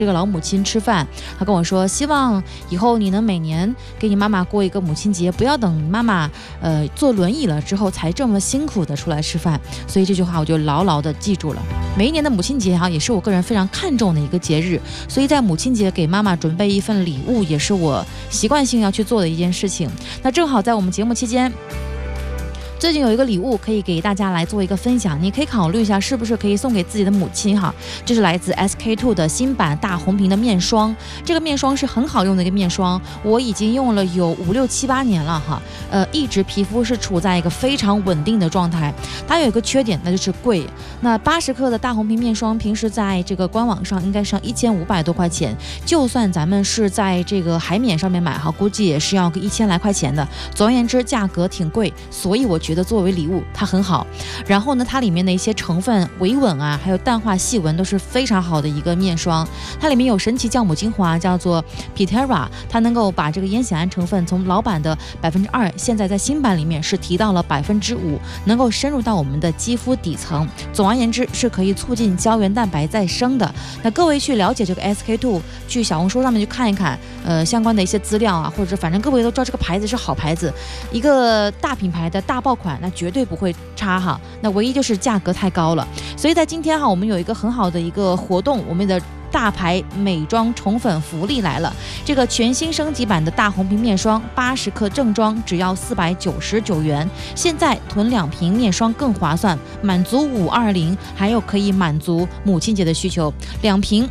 这个老母亲吃饭，他跟我说，希望以后你能每年给你妈妈过一个母亲节，不要等妈妈坐轮椅了之后才这么辛苦的出来吃饭。所以这句话我就牢牢的记住了。每一年的母亲节也是我个人非常看重的一个节日，所以在母亲节给妈妈准备一份礼物，也是我习惯性要去做的一件事情。那正好在我们节目期间，最近有一个礼物可以给大家来做一个分享，你可以考虑一下是不是可以送给自己的母亲哈。这是来自 SK2 的新版大红瓶的面霜，这个面霜是很好用的一个面霜，我已经用了有5、6、7、8年了哈，一直皮肤是处在一个非常稳定的状态。它有一个缺点，那就是贵。那80克的大红瓶面霜，平时在这个官网上应该上1500多块钱，就算咱们是在这个海免上面买哈，估计也是要个1000来块钱的。总而言之，价格挺贵，所以我觉得作为礼物它很好。然后呢，它里面的一些成分维稳还有淡化细纹都是非常好的一个面霜。它里面有神奇酵母精华，叫做 Pitera， 它能够把这个烟酰胺成分从老版的2%，现在在新版里面是提到了5%，能够深入到我们的肌肤底层。总而言之，是可以促进胶原蛋白再生的。那各位去了解这个 SK2， 去小红书上面去看一看，相关的一些资料或者反正各位都知道这个牌子是好牌子，一个大品牌的大爆款，那绝对不会差哈。那唯一就是价格太高了。所以在今天我们有一个很好的一个活动，我们的大牌美妆宠粉福利来了，这个全新升级版的大红瓶面霜80克正装只要499元，现在囤2瓶面霜更划算，满足520，还有可以满足母亲节的需求。2瓶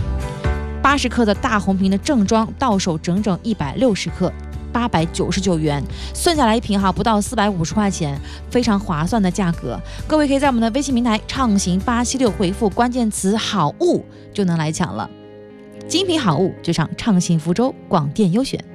80克的大红瓶的正装到手整整160克，899元，算下来一瓶不到450块钱，非常划算的价格。各位可以在我们的微信平台畅行876回复关键词好物就能来抢了，精品好物就上畅行福州广电优选。